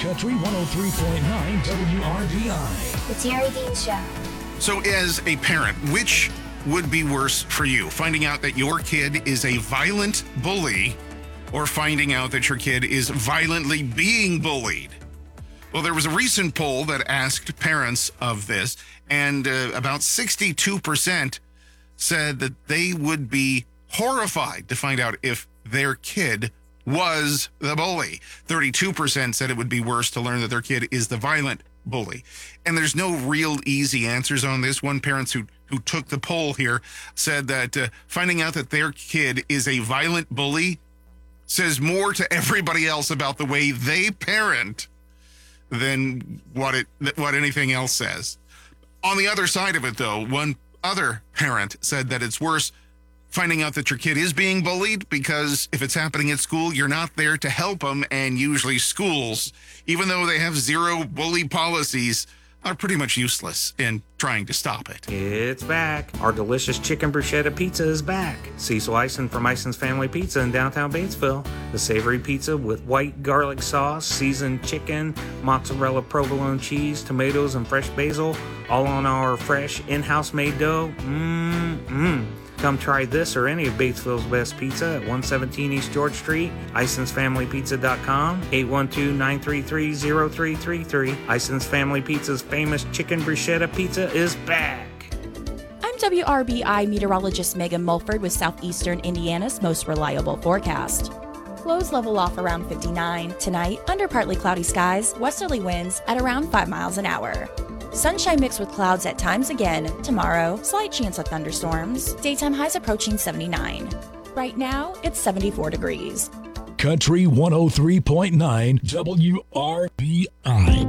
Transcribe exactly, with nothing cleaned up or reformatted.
Country one oh three point nine W R B I. The Terry Dean Show. So as a parent, which would be worse for you? Finding out that your kid is a violent bully or finding out that your kid is violently being bullied? Well, there was a recent poll that asked parents of this, and uh, about sixty-two percent said that they would be horrified to find out if their kid was the bully. thirty-two percent said it would be worse to learn that their kid is the violent bully. And there's no real easy answers on this. One parent who, who took the poll here said that uh, finding out that their kid is a violent bully says more to everybody else about the way they parent than what it what anything else says. On the other side of it, though, one other parent said that it's worse finding out that your kid is being bullied, because if it's happening at school, you're not there to help them, and usually schools, even though they have zero bully policies, are pretty much useless in trying to stop it. It's back. Our delicious chicken bruschetta pizza is back. Cecil Eisen from Eisen's Family Pizza in downtown Batesville. The savory pizza with white garlic sauce, seasoned chicken, mozzarella provolone cheese, tomatoes, and fresh basil, all on our fresh in-house made dough. Mmm-mmm. Come try this or any of Batesville's best pizza at one seventeen East George Street, Isons Family Pizza dot com, eight one two, nine three three, zero three three three. Isons Family Pizza's famous chicken bruschetta pizza is back. I'm W R B I meteorologist Megan Mulford with Southeastern Indiana's most reliable forecast. Lows level off around fifty-nine. Tonight, under partly cloudy skies, westerly winds at around five miles an hour. Sunshine mixed with clouds at times again. Tomorrow, slight chance of thunderstorms. Daytime highs approaching seventy-nine. Right now, it's seventy-four degrees. Country one oh three point nine W R B I.